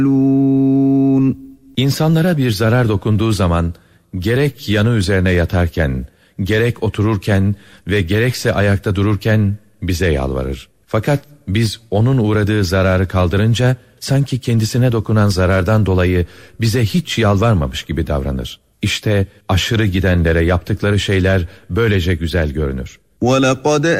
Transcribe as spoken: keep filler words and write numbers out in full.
İnsanlara bir zarar dokunduğu zaman gerek yanı üzerine yatarken, gerek otururken ve gerekse ayakta dururken bize yalvarır. Fakat biz onun uğradığı zararı kaldırınca sanki kendisine dokunan zarardan dolayı bize hiç yalvarmamış gibi davranır. İşte aşırı gidenlere yaptıkları şeyler böylece güzel görünür. وَلَقَدْ